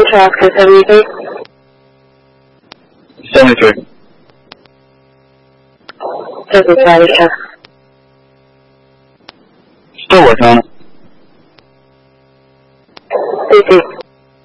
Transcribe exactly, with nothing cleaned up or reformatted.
Central Oscar seventy-three. seventy-three. Doesn't matter, sir. Still working on it. Thank you.